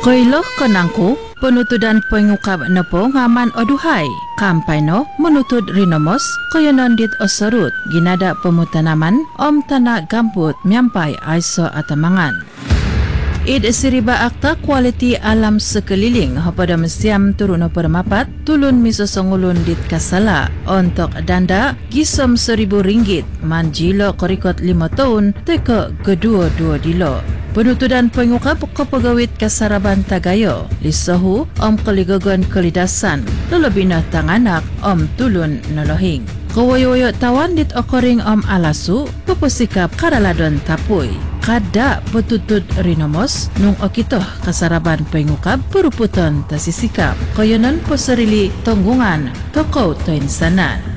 Koiloh konangku, penutudan pengukap nepo ngaman oduhai. Kampai no menutut rinomos koyonon dit osorut ginada pemutanaman om tanah gambut miampai aiso atamangan. Id siriba akta kualiti alam sekeliling pada mesiam turun permapat tulun miso songulun dit kasala untuk danda gisom RM1,000 manjilo korikot 5 tahun teka kedua-dua dilo. Penutudan pengukap kepegawit kasaraban Tagayo lisahu om keligogon kelidasan lelebina tanganak om tulun nolohing. Kawayo-wayo tawan dit okoring om alasu pepesikap karaladon tapui. Kada petutut rinomos nung okitoh kasaraban pengukap peruputan tasisikap. Koyonon poserili tonggungan toko toin sanan.